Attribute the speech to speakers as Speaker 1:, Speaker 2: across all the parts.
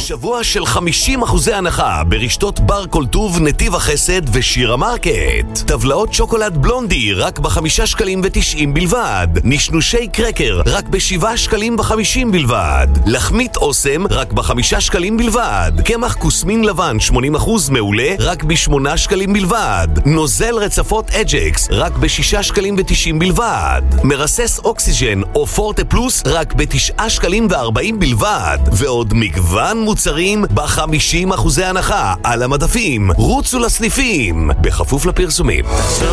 Speaker 1: שבוע של 50% הנחה ברשתות בר כל טוב, נתיב החסד ושיר המרקט. טבלאות שוקולד בלונדי רק ב5 שקלים ו90 בלבד. נשנושי קרקר רק ב7 שקלים ו50 בלבד. לחמית אוסם רק ב5 שקלים בלבד. קמח קוסמין לבן 80% מעולה רק ב8 שקלים בלבד. נוזל רצפות אג'קס רק ב6 שקלים ו90 בלבד. מרסס אוקסיג'ן או פורטה פלוס רק ב9 שקלים ו40 בלבד. ועוד מגוון מוצרים ב50% הנחה על המדפים. רוצו לסניפים בכפוף לפרסומים.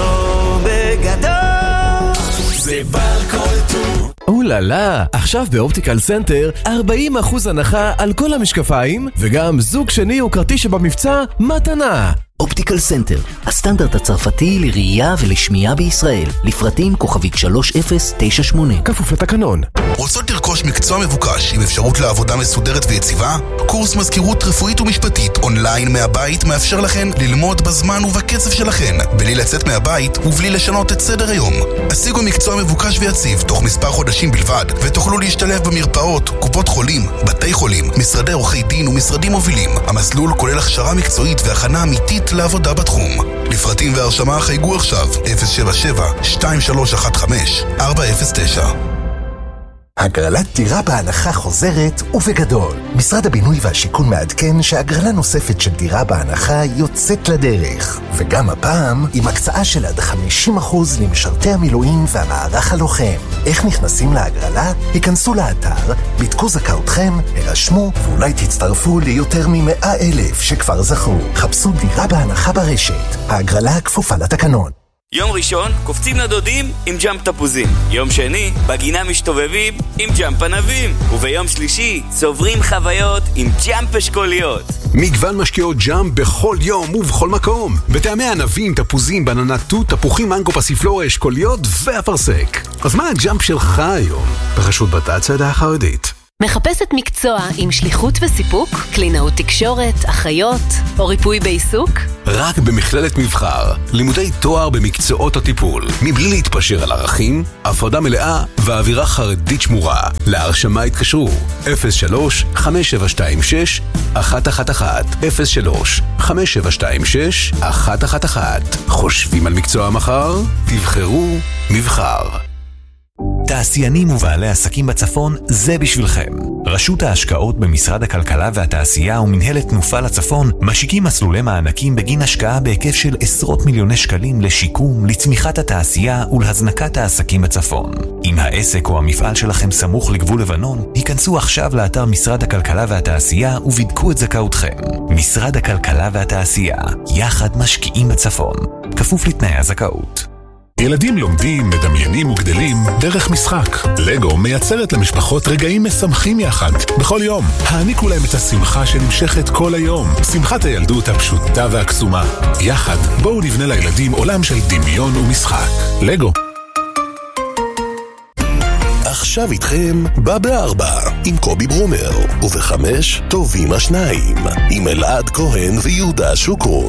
Speaker 2: זה בר כל טוב.
Speaker 3: אוללה, עכשיו באופטיקל סנטר 40% הנחה על כל המשקפיים וגם זוג שני או כרטיס שבמבצע מתנה.
Speaker 4: אופטיקל סנטר, הסטנדרט הצרפתי לראייה ולשמיעה בישראל. לפרטים כוכבית 3098.
Speaker 3: כפוף לתקנון.
Speaker 5: רוצות לרכוש מקצוע מבוקש עם אפשרות לעבודה מסודרת ויציבה? קורס מזכירות רפואית ומשפטית אונליין מהבית מאפשר לכן ללמוד בזמן ובקצב שלכן, בלי לצאת מהבית ובלי לשנות את סדר היום. השיגו מקצוע מבוקש ויציב תוך מספר חודשים בלבד, ותוכלו להשתלב במרפאות, קופות חולים, בתי חולים, משרדי עורכי דין ומשרדים מובילים. המסלול כולל הכשרה מקצועית והכנה אמיתית לעבודה בתחום. לפרטים והרשמה חייגו עכשיו 077-2315-409.
Speaker 6: הגרלת דירה בהנחה חוזרת ובגדול. משרד הבינוי והשיכון מעדכן שהגרלה נוספת של דירה בהנחה יוצאת לדרך. וגם הפעם עם הקצאה של עד 50% למשרתי המילואים והמערך הלוחם. איך נכנסים להגרלה? היכנסו לאתר, בדקו זכאותכם, הרשמו ואולי תצטרפו ליותר מ100,000 שכבר זכו. חפשו דירה בהנחה ברשת. ההגרלה כפופה לתקנון.
Speaker 7: יום ראשון קופצים לדודים עם ג'אמפ תפוזים. יום שני בגינה משתובבים עם ג'אמפ ענבים. וביום שלישי צוברים חוויות עם ג'אמפ אשכוליות.
Speaker 8: מגוון משקיעות ג'אמפ בכל יום ובכל מקום. בטעמי ענבים, תפוזים, בננה תות, תפוחים, מנגו, פסיפלורה, אשכוליות ואפרסק. אז מה הג'אמפ שלך היום? ברשות בט"צ העדה החרדית.
Speaker 9: מחפשת מקצוע עם שליחות וסיפוק? קלינאות תקשורת, אחיות או ריפוי בעיסוק?
Speaker 8: רק במכללת מבחר, לימודי תואר במקצועות הטיפול, מבלי להתפשר על ערכים, הפרדה מלאה ואווירה חרדית שמורה. להרשמה התקשרו 03-5726-111 03-5726-111. חושבים על מקצוע מחר? תבחרו מבחר.
Speaker 10: תעשיינים ובעלי עסקים בצפון, זה בשבילכם. רשות ההשקעות במשרד הכלכלה והתעשייה ומנהלת תנופה לצפון משיקים מסלולי מענקים בגין השקעה בהיקף של עשרות מיליוני שקלים לשיקום, לצמיחת התעשייה ולהזנקת העסקים בצפון. אם העסק או המפעל שלכם סמוך לגבול לבנון, היכנסו עכשיו לאתר משרד הכלכלה והתעשייה ובדקו את זכאותכם. משרד הכלכלה והתעשייה, יחד משקיעים בצפון. כפוף לתנאי הזכאות.
Speaker 11: ילדים לומדים, מדמיינים וגדלים דרך משחק. לגו מייצרת למשפחות רגעים משמחים יחד, בכל יום. העניקו להם את השמחה שנמשכת כל היום. שמחת הילדות הפשוטה והקסומה. יחד, בואו נבנה לילדים עולם של דמיון ומשחק. לגו.
Speaker 1: עכשיו איתכם ב4 עם קובי ברומר, וב5 טובים השניים עם אלעד כהן ויהודה שוקרון.